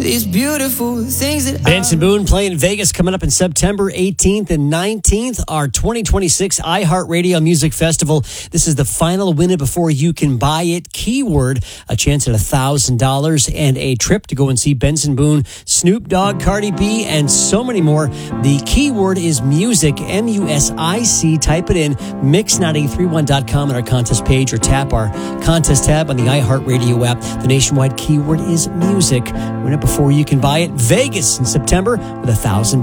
these beautiful things that Benson Boone playing in Vegas coming up in September 18th and 19th. Our 2026 iHeartRadio Music Festival. This is the final Win It Before You Can Buy It keyword. A chance at $1,000 and a trip to go and see Benson Boone, Snoop Dogg, Cardi B, and so many more. The keyword is music, MUSIC. Type it in, mix931.com on our contest page, or tap our contest tab on the iHeartRadio app. The nationwide keyword is music. Win it before you can buy it. Vegas in September with $1,000.